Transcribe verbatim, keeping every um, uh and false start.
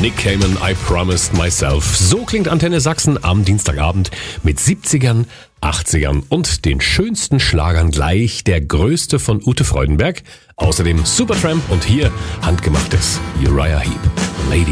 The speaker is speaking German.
Nick Cayman, I Promised Myself. So klingt Antenne Sachsen am Dienstagabend mit siebzigern, achtzigern und den schönsten Schlagern gleich. Der größte von Ute Freudenberg. Außerdem Supertramp und hier handgemachtes Uriah Heep. Lady.